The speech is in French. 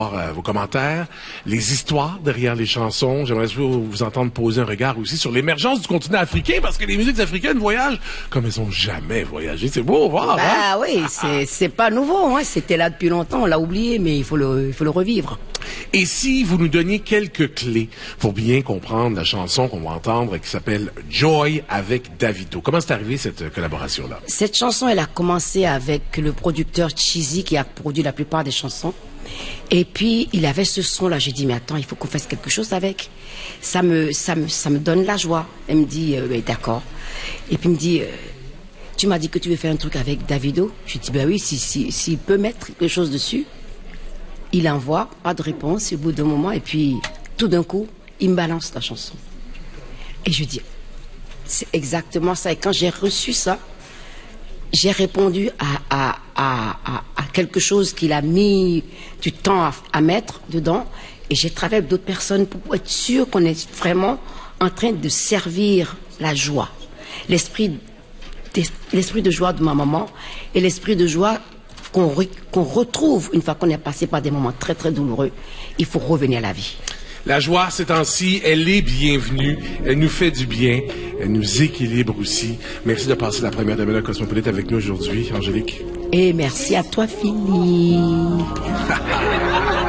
Vos commentaires, les histoires derrière les chansons. J'aimerais vous entendre poser un regard aussi sur l'émergence du continent africain, parce que les musiques africaines voyagent comme elles ont jamais voyagé. C'est beau, voir. Ah oui, c'est pas nouveau. Hein. C'était là depuis longtemps. On l'a oublié, mais il faut le revivre. Et si vous nous donniez quelques clés pour bien comprendre la chanson qu'on va entendre, qui s'appelle Joy avec Davido. Comment c'est arrivé cette collaboration-là? Cette chanson, elle a commencé avec le producteur Cheesy qui a produit la plupart des chansons. Et puis, il avait ce son-là. J'ai dit, mais attends, il faut qu'on fasse quelque chose avec. Ça me donne la joie. Elle me dit, d'accord. Et puis, il me dit, tu m'as dit que tu veux faire un truc avec Davido. Je dis, ben oui, s'il peut mettre quelque chose dessus. Il envoie, pas de réponse, au bout d'un moment. Et puis, tout d'un coup, il me balance la chanson. Et je dis, c'est exactement ça. Et quand j'ai reçu ça, j'ai répondu à quelque chose qu'il a mis du temps à mettre dedans. Et j'ai travaillé avec d'autres personnes pour être sûr qu'on est vraiment en train de servir la joie. L'esprit de joie de ma maman et l'esprit de joie qu'on retrouve une fois qu'on est passé par des moments très très douloureux. Il faut revenir à la vie. La joie, ces temps-ci, elle est bienvenue. Elle nous fait du bien. Elle nous équilibre aussi. Merci de passer la première demi-heure Cosmopolite avec nous aujourd'hui, Angélique. Et merci à toi, Philippe.